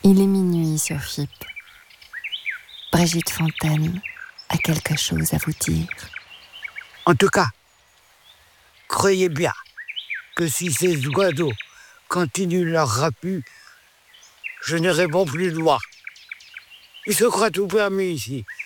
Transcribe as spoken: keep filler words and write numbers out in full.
Il est minuit sur F I P. Brigitte Fontaine a quelque chose à vous dire. En tout cas, croyez bien que si ces oiseaux continuent leur rapu, je n'irai pas plus loin. Ils se croient tout permis ici.